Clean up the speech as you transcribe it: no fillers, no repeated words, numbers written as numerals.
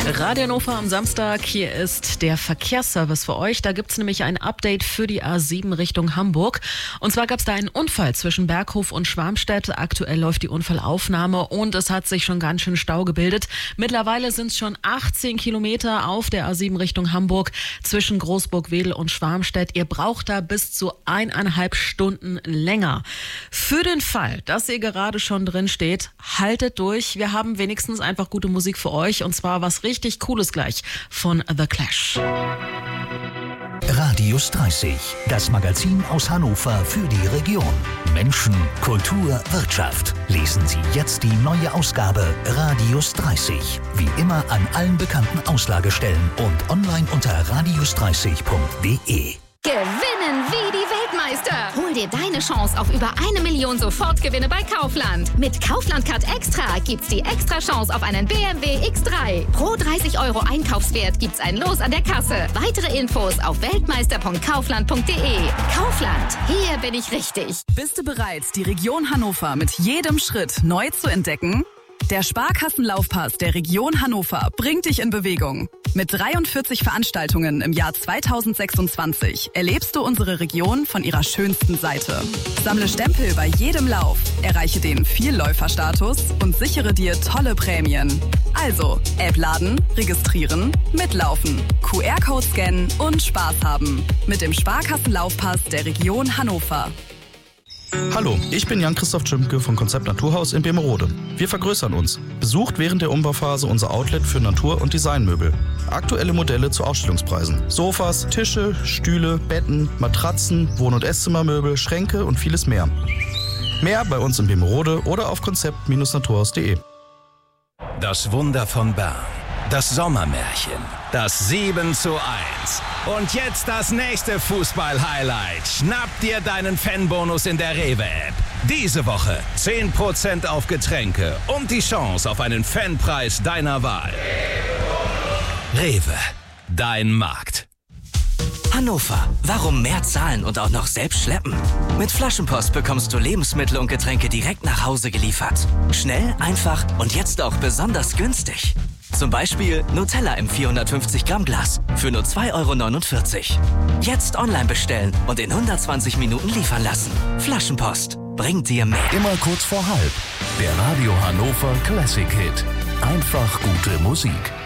Radio Hannover am Samstag, hier ist der Verkehrsservice für euch. Da gibt's nämlich ein Update für die A7 Richtung Hamburg. Und zwar gab's da einen Unfall zwischen Berghof und Schwarmstedt. Aktuell läuft die Unfallaufnahme und es hat sich schon ganz schön Stau gebildet. Mittlerweile sind es schon 18 Kilometer auf der A7 Richtung Hamburg zwischen Großburg-Wedel und Schwarmstedt. Ihr braucht da bis zu 1,5 Stunden länger. Für den Fall, dass ihr gerade schon drin steht, haltet durch. Wir haben wenigstens einfach gute Musik für euch und zwar was richtig Cooles gleich von The Clash. Radius 30, das Magazin aus Hannover für die Region. Menschen, Kultur, Wirtschaft. Lesen Sie jetzt die neue Ausgabe Radius 30. Wie immer an allen bekannten Auslagestellen und online unter radius30.de. Gewinnen wie die Weltmeister. Hol dir deine Chance auf über 1 Million Sofortgewinne bei Kaufland. Mit Kaufland Card Extra gibt's die extra Chance auf einen BMW X3. Pro 30 € Einkaufswert gibt's ein Los an der Kasse. Weitere Infos auf weltmeister.kaufland.de. Kaufland, hier bin ich richtig. Bist du bereit, die Region Hannover mit jedem Schritt neu zu entdecken? Der Sparkassenlaufpass der Region Hannover bringt dich in Bewegung. Mit 43 Veranstaltungen im Jahr 2026 erlebst du unsere Region von ihrer schönsten Seite. Sammle Stempel bei jedem Lauf, erreiche den Vielläuferstatus und sichere dir tolle Prämien. Also, App laden, registrieren, mitlaufen, QR-Code scannen und Spaß haben. Mit dem Sparkassenlaufpass der Region Hannover. Hallo, ich bin Jan-Christoph Tschimke von Konzept Naturhaus in Bemerode. Wir vergrößern uns. Besucht während der Umbauphase unser Outlet für Natur- und Designmöbel. Aktuelle Modelle zu Ausstellungspreisen. Sofas, Tische, Stühle, Betten, Matratzen, Wohn- und Esszimmermöbel, Schränke und vieles mehr. Mehr bei uns in Bemerode oder auf konzept-naturhaus.de. Das Wunder von Bern. Das Sommermärchen. Das 7:1. Und jetzt das nächste Fußball-Highlight. Schnapp dir deinen Fanbonus in der Rewe-App. Diese Woche 10% auf Getränke und die Chance auf einen Fanpreis deiner Wahl. Rewe, dein Markt. Hannover, warum mehr zahlen und auch noch selbst schleppen? Mit Flaschenpost bekommst du Lebensmittel und Getränke direkt nach Hause geliefert. Schnell, einfach und jetzt auch besonders günstig. Zum Beispiel Nutella im 450 Gramm Glas für nur 2,49 €. Jetzt online bestellen und in 120 Minuten liefern lassen. Flaschenpost bringt dir mehr. Immer kurz vor halb. Der Radio Hannover Classic Hit. Einfach gute Musik.